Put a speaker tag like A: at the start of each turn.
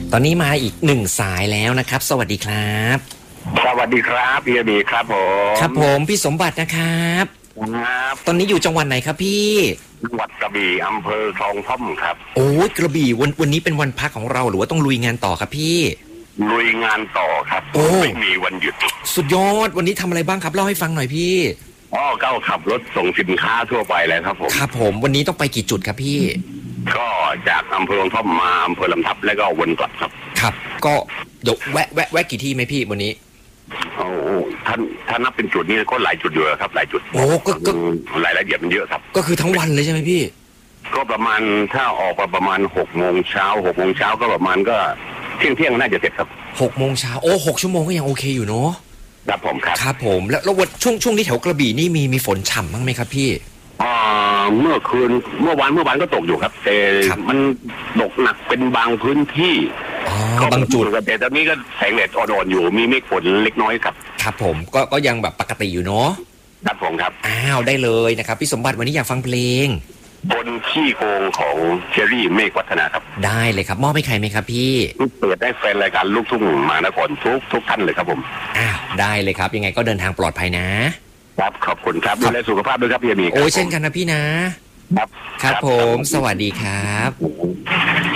A: ตอนนี้มาอีกหนึ่งสายแล้วนะครับสวัสดีครับ
B: สวัสดีครับพี่อดีครับผม
A: ครับผมพี่สมบัตินะครับ
B: ครับ
A: ตอนนี้อยู่จังหวัดไหนครับพี่
B: จังหวัดกระบี่อำเภอคลองท่อมครับ
A: โอ้ยกระบี่วันนี้เป็นวันพักของเราหรือว่าต้องลุยงานต่อครับพี่
B: ลุยงานต่อครับไม่มีวันหยุด
A: สุดยอดวันนี้ทำอะไรบ้างครับเล่าให้ฟังหน่อยพี่
B: ก็ขับรถส่งสินค้าทั่วไปเลยครับผม
A: ครับผมวันนี้ต้องไปกี่จุดครับพี่
B: ก็จากอำเภอคลองท่อมมาอำเภอลำทับแล้วก็วนกลับครับ
A: ครับก็เดี๋ยวแวะกี่ที่ไหมพี่วันนี้
B: ท่านนับเป็นจุดนี้ก็หลายจุดอยู่ครับหลายจุดก็รายละเอียดมันเยอะครับ
A: ก็คือทั้งวันเลยใช่ไหมพี่
B: ก็ประมาณถ้าออกมาประมาณ6 โมงเช้าก็ประมาณก็เที่ยงน่าจะเสร็จครับ
A: 6 โมงเช้า6 ชั่วโมงก็ยังโอเคอยู่เนาะ
B: ครับผมครับ
A: ผมแล้ววันช่วงที่แถวกระบี่นี่มีฝนฉ่ำบ้างไหมครับพี่
B: เมื่อวานก็ตกอยู่ครับแต่มันตกหนักเป็นบางพื้นที่
A: ก็บางจุด
B: แต่ตอนนี้ก็แสงแดดอ่อนๆอยู่มีเมฆฝนเล็กน้อยครับ
A: ครับผมก็ยังแบบปกติอยู่เนาะ
B: ครับผมครับ
A: ได้เลยนะครับพี่สมบัติวันนี้อยากฟังเพลง
B: บนขี้โกงของเชอรี่เมฆวัฒนาครับ
A: ได้เลยครับมอบให้ใครไหมครับพี่
B: เปิดได้แฟนรายการลูกทุ่งมานครทุกท่านเลยครับผม
A: ได้เลยครับยังไงก็เดินทางปลอดภัยนะครับ
B: ขอบคุณครับดูแลสุขภาพด้วยครับพี่มี
A: โอ้เช่นกันนะพี่นะครับผมสวัสดีครับ